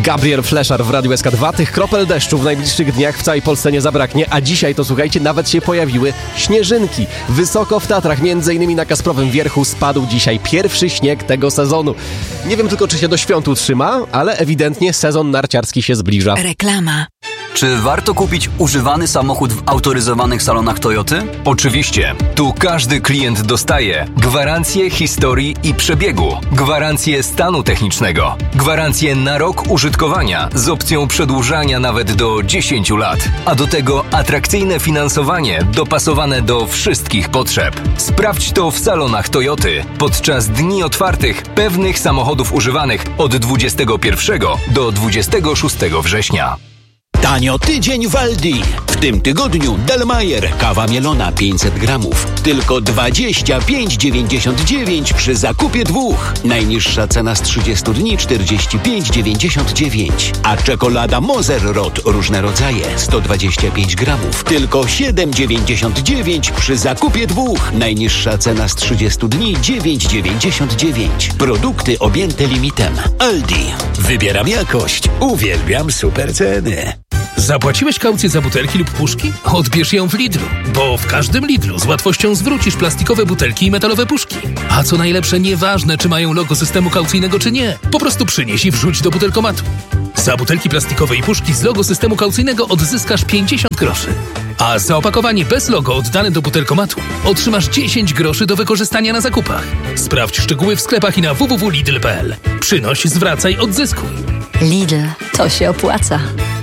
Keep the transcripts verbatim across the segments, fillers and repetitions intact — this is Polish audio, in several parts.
Gabriel Fleszar w Radiu S K dwa. Tych kropel deszczu w najbliższych dniach w całej Polsce nie zabraknie, a dzisiaj to słuchajcie, nawet się pojawiły śnieżynki. Wysoko w Tatrach, między innymi na Kasprowym Wierchu, spadł dzisiaj pierwszy śnieg tego sezonu. Nie wiem tylko, czy się do świąt utrzyma, ale ewidentnie sezon narciarski się zbliża. Reklama. Czy warto kupić używany samochód w autoryzowanych salonach Toyoty? Oczywiście. Tu każdy klient dostaje gwarancję historii i przebiegu, gwarancję stanu technicznego, gwarancję na rok użytkowania z opcją przedłużania nawet do dziesięciu lat, a do tego atrakcyjne finansowanie dopasowane do wszystkich potrzeb. Sprawdź to w salonach Toyoty podczas dni otwartych pewnych samochodów używanych od dwudziestego pierwszego do dwudziestego szóstego września. Tanio tydzień w Aldi. W tym tygodniu Delmayer kawa mielona pięćset gramów. Tylko dwadzieścia pięć dziewięćdziesiąt dziewięć przy zakupie dwóch. Najniższa cena z trzydziestu dni czterdzieści pięć dziewięćdziesiąt dziewięć. A czekolada Moser Rot różne rodzaje sto dwadzieścia pięć gramów. Tylko siedem dziewięćdziesiąt dziewięć przy zakupie dwóch. Najniższa cena z trzydziestu dni dziewięć dziewięćdziesiąt dziewięć. Produkty objęte limitem. Aldi. Wybieram jakość. Uwielbiam super ceny. Zapłaciłeś kaucję za butelki lub puszki? Odbierz ją w Lidlu, bo w każdym Lidlu z łatwością zwrócisz plastikowe butelki i metalowe puszki. A co najlepsze, nieważne czy mają logo systemu kaucyjnego czy nie, po prostu przynieś i wrzuć do butelkomatu. Za butelki plastikowe i puszki z logo systemu kaucyjnego odzyskasz pięćdziesiąt groszy. A za opakowanie bez logo oddane do butelkomatu otrzymasz dziesięć groszy do wykorzystania na zakupach. Sprawdź szczegóły w sklepach i na w w w kropka lidl kropka p l. Przynoś, zwracaj, odzyskuj. Lidl, to się opłaca.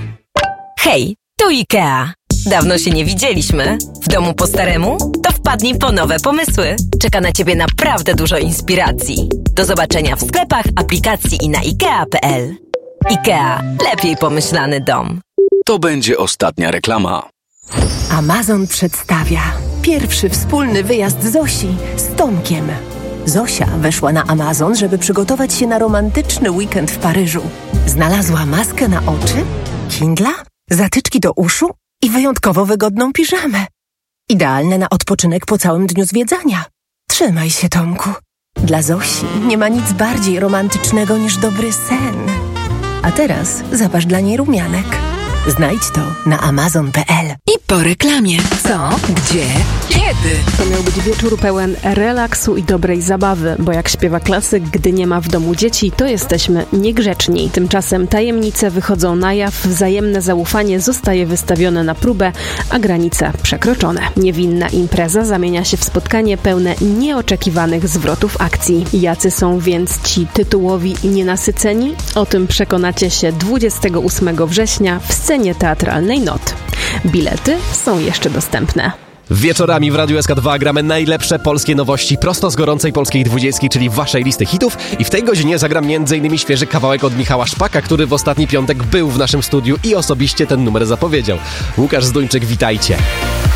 Hej, tu IKEA. Dawno się nie widzieliśmy. W domu po staremu? To wpadnij po nowe pomysły. Czeka na Ciebie naprawdę dużo inspiracji. Do zobaczenia w sklepach, aplikacji i na ikea kropka p l. IKEA. Lepiej pomyślany dom. To będzie ostatnia reklama. Amazon przedstawia pierwszy wspólny wyjazd Zosi z Tomkiem. Zosia weszła na Amazon, żeby przygotować się na romantyczny weekend w Paryżu. Znalazła maskę na oczy, Kindla, zatyczki do uszu i wyjątkowo wygodną piżamę. Idealne na odpoczynek po całym dniu zwiedzania. Trzymaj się, Tomku. Dla Zosi nie ma nic bardziej romantycznego niż dobry sen. A teraz zapasz dla niej rumianek. Znajdź to na amazon kropka p l. I po reklamie. Co? Gdzie? Kiedy? To miał być wieczór pełen relaksu i dobrej zabawy, bo jak śpiewa klasyk, gdy nie ma w domu dzieci, to jesteśmy niegrzeczni. Tymczasem tajemnice wychodzą na jaw, wzajemne zaufanie zostaje wystawione na próbę, a granice przekroczone. Niewinna impreza zamienia się w spotkanie pełne nieoczekiwanych zwrotów akcji. Jacy są więc ci tytułowi i nienasyceni? O tym przekonacie się dwudziestego ósmego września w scenie teatralnej Not. Bilety są jeszcze dostępne. Wieczorami w Radiu S K dwa gramy najlepsze polskie nowości prosto z gorącej polskiej dwudziestki, czyli waszej listy hitów. I w tej godzinie zagram m.in. świeży kawałek od Michała Szpaka, który w ostatni piątek był w naszym studiu i osobiście ten numer zapowiedział. Łukasz Zduńczyk, witajcie.